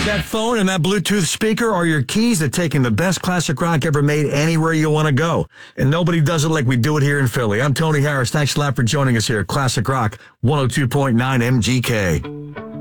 That phone and that Bluetooth speaker are your keys to taking the best classic rock ever made anywhere you want to go. And nobody does it like we do it here in Philly. I'm Tony Harris. Thanks a lot for joining us here at Classic Rock 102.9 MGK.